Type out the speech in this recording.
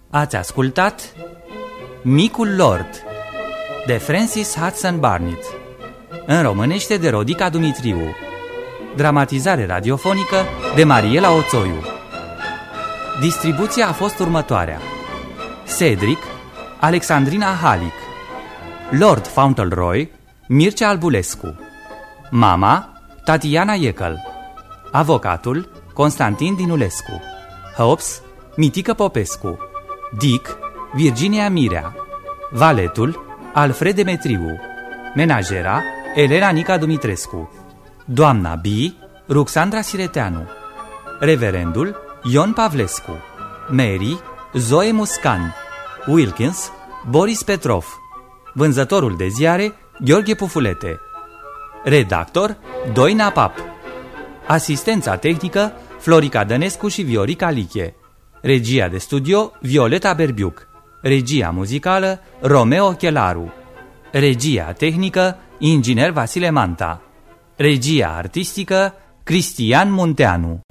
Ați ascultat Micul Lord de Francis Hudson Burnett, în românește de Rodica Dumitriu. Dramatizare radiofonică de Mariela Oțoiu. Distribuția a fost următoarea: Cedric, Alexandrina Halic; Lord Fauntleroy, Mircea Albulescu; mama, Tatiana Iecăl; avocatul, Constantin Dinulescu; Hobbs, Mitică Popescu; Dick, Virginia Mirea; valetul, Alfred Demetriu; menajera, Elena Nica Dumitrescu; doamna B, Ruxandra Sireteanu; reverendul, Ion Pavlescu; Mary, Zoe Muscan; Wilkins, Boris Petrov; vânzătorul de ziare, Gheorghe Pufulete; redactor, Doina Pap; asistența tehnică, Florica Dănescu și Viorica Liche; regia de studio, Violeta Berbiuc; regia muzicală, Romeo Chelaru; regia tehnică, inginer Vasile Manta; regia artistică, Cristian Munteanu.